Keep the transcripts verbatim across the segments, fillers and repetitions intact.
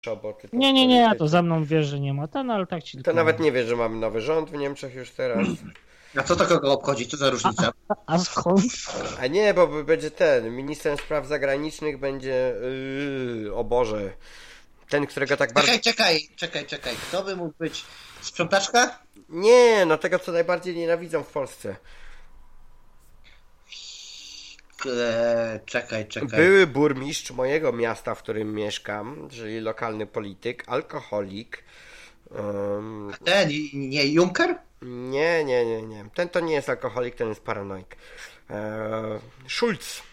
bo ty Nie, nie, nie, to za mną wiesz, że nie ma ten, ale tak ci To tylko nawet mówię. nie wiesz, że mamy nowy rząd w Niemczech już teraz. A co to kogo obchodzi? Co za różnica? A, a skąd? A nie, bo będzie ten, ministrem spraw zagranicznych będzie, yy, o Boże, ten, którego tak bardzo... Czekaj, czekaj, czekaj, czekaj. Kto by mógł być? Sprzątaczka? Nie, no tego, co najbardziej nienawidzą w Polsce. Eee, czekaj, czekaj. Były burmistrz mojego miasta, w którym mieszkam, czyli lokalny polityk, alkoholik. Um, Ten, nie Juncker? nie, nie, nie, nie. Ten to nie jest alkoholik, ten jest paranoik. Eee, Schulz.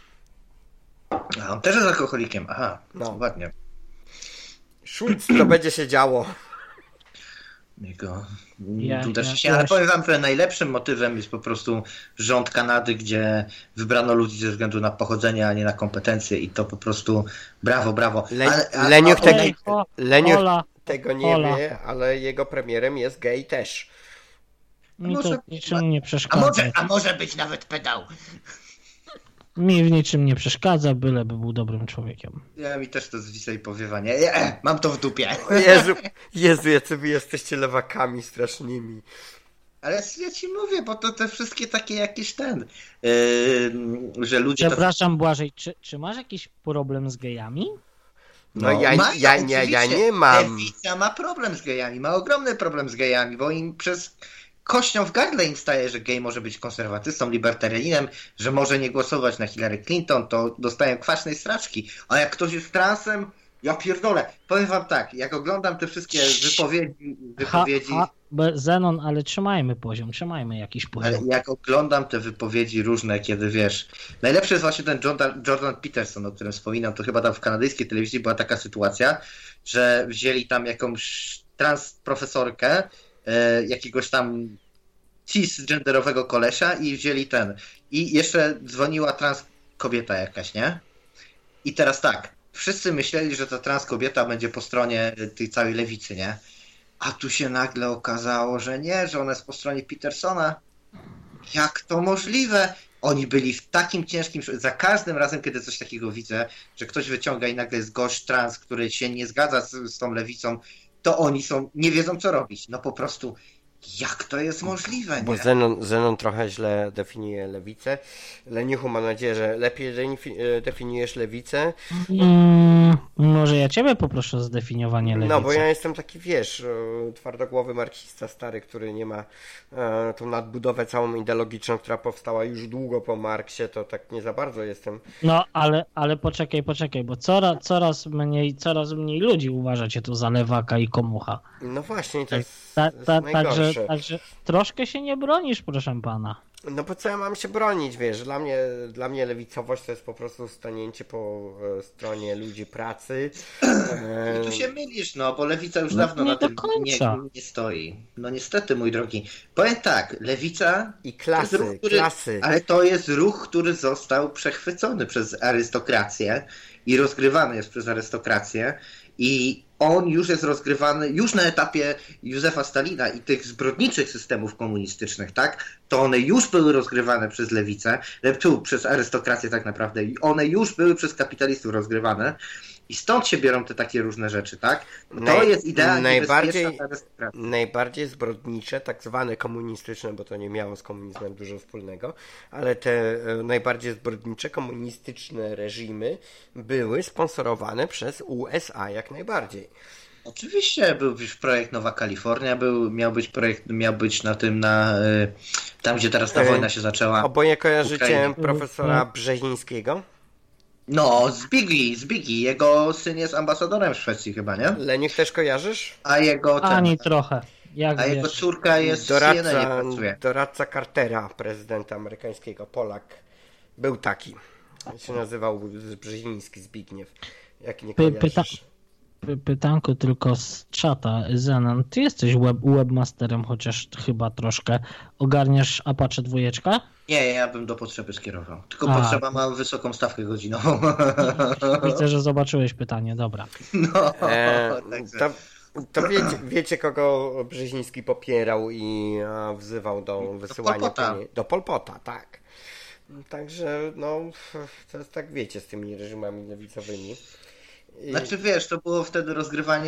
A, on też jest alkoholikiem, aha, No. no. Ładnie. Schulz, to będzie się działo. Jego... Ja- tu też ja- się, ja ale się- powiem wam, że najlepszym motywem jest po prostu rząd Kanady, gdzie wybrano ludzi ze względu na pochodzenie, a nie na kompetencje i to po prostu brawo, brawo. Le- Ale- a- Leniuch a- tego- Ej, ho, Leniuch hola, tego nie hola. wie, ale jego premierem jest gej też. Mi może- to niczym nie A przeszkadza. może, a może być nawet pedał. Mi w niczym nie przeszkadza, byleby był dobrym człowiekiem. Ja mi też to zwisa i powiewa, nie? E, mam to w dupie. O Jezu, Jezu, jacy wy jesteście lewakami strasznymi. Ale ja ci mówię, bo to te wszystkie takie jakieś ten, yy, że ludzie... to- Przepraszam, Błażej, czy, czy masz jakiś problem z gejami? No ja- ja nie- ja oczywiście. nie mam. Lewica ma problem z gejami, ma ogromny problem z gejami, bo im przez kością w gardle im staje, że gej może być konserwatystą, libertarianinem, że może nie głosować na Hillary Clinton, to dostają kwaśnej straczki. A jak ktoś jest transem, ja pierdolę. Powiem wam tak, jak oglądam te wszystkie wypowiedzi, wypowiedzi Ha, ha, be- Zenon, ale trzymajmy poziom, trzymajmy jakiś ale poziom. jak oglądam te wypowiedzi różne, kiedy wiesz, najlepszy jest właśnie ten Jordan, Jordan Peterson, o którym wspominam, to chyba tam w kanadyjskiej telewizji była taka sytuacja, że wzięli tam jakąś trans profesorkę, e, jakiegoś tam cisgenderowego kolesia i wzięli ten. I jeszcze dzwoniła trans kobieta jakaś, nie? I teraz tak, wszyscy myśleli, że ta trans kobieta będzie po stronie tej całej lewicy, nie? A tu się nagle okazało, że nie, że ona jest po stronie Petersona. Jak to możliwe? Oni byli w takim ciężkim... Za każdym razem, kiedy coś takiego widzę, że ktoś wyciąga i nagle jest gość trans, który się nie zgadza z, z tą lewicą, to oni są, nie wiedzą co robić. No po prostu, jak to jest możliwe, Bo nie? Zenon, Zenon trochę źle definiuje lewicę. Leniuchu, mam nadzieję, że lepiej defi- definiujesz lewicę. Mm, może ja ciebie poproszę o zdefiniowanie lewicy. No, bo ja jestem taki, wiesz, e, twardogłowy marksista stary, który nie ma e, tą nadbudowę całą ideologiczną, która powstała już długo po Marksie, to tak nie za bardzo jestem. No, ale, ale poczekaj, poczekaj, bo coraz, coraz mniej, coraz mniej ludzi uważa cię tu za lewaka i komucha. No właśnie, to jest, Ta, to jest ta, najgorsze. także, także troszkę się nie bronisz, proszę pana. No po co ja mam się bronić, wiesz, dla mnie, dla mnie lewicowość to jest po prostu stanięcie po e, stronie ludzi pracy. E, I tu się mylisz, no, bo lewica już No, dawno nie na do tym nie, końca. nie stoi. No niestety, mój drogi. Powiem tak, lewica... I to jest klasy, ruch, który, klasy. Ale to jest ruch, który został przechwycony przez arystokrację i rozgrywany jest przez arystokrację i on już jest rozgrywany, już na etapie Józefa Stalina i tych zbrodniczych systemów komunistycznych, tak? To one już były rozgrywane przez lewicę, tu przez arystokrację tak naprawdę i one już były przez kapitalistów rozgrywane i stąd się biorą te takie różne rzeczy, tak? To Naj- jest idea najbardziej- niebezpieczna dla arystokracji. Najbardziej zbrodnicze, tak zwane komunistyczne, bo to nie miało z komunizmem dużo wspólnego, ale te e, najbardziej zbrodnicze komunistyczne reżimy były sponsorowane przez U S A jak najbardziej. Oczywiście był już projekt Nowa Kalifornia, był, miał być projekt, miał być na tym, na y, tam gdzie teraz ta Ej, wojna się zaczęła. Oboje kojarzycie Ukrainie. profesora Brzezińskiego? No, Zbigli, Zbigi, jego syn jest ambasadorem w Szwecji chyba, nie? Leniuch też kojarzysz? A jego ten, Ani trochę. Jak a jego wiesz. córka jest w C N N, nie Doradca, pracuje. doradca Cartera, prezydenta amerykańskiego, Polak. Był taki. Się nazywał Brzeziński Zbigniew. Jak nie Py- pyta- kojarzysz. Py- Pytanko tylko z czata. Zenon, ty jesteś web, webmasterem, chociaż chyba troszkę. Ogarniasz Apache dwójeczka? Nie, ja bym do potrzeby skierował. Tylko A. potrzeba ma wysoką stawkę godzinową. Widzę, że zobaczyłeś pytanie, dobra. No, E, także. to to wiecie, wiecie, kogo Brzeziński popierał i a, wzywał do wysyłania Pol-Pota. pieniędzy? Do Polpota, tak. Także, no, to jest tak, wiecie, z tymi reżimami lewicowymi. Znaczy wiesz, to było wtedy rozgrywanie